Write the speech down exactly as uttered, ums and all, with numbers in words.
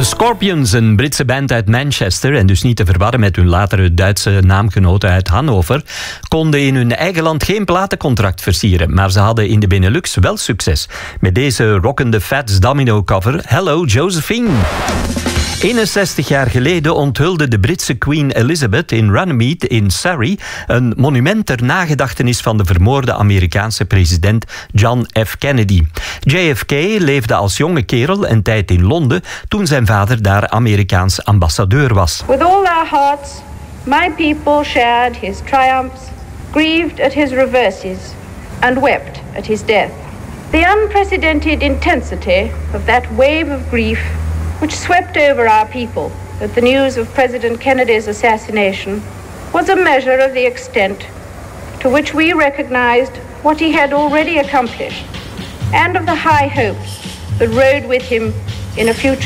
De Scorpions, een Britse band uit Manchester en dus niet te verwarren met hun latere Duitse naamgenoten uit Hannover, konden in hun eigen land geen platencontract versieren, maar ze hadden in de Benelux wel succes met deze rockende Fats Domino cover Hello Josephine. eenenzestig jaar geleden onthulde de Britse Queen Elizabeth in Runnymede in Surrey een monument ter nagedachtenis van de vermoorde Amerikaanse president John F. Kennedy. J F K leefde als jonge kerel een tijd in Londen toen zijn vader daar Amerikaans ambassadeur was. With all our hearts, my people shared his triumphs, grieved at his reverses, and wept at his death. The unprecedented intensity of that wave of grief which swept over our people at the news of President Kennedy's assassination was a measure of the extent to which we recognized what he had already accomplished and of the high hopes that rode with him in a future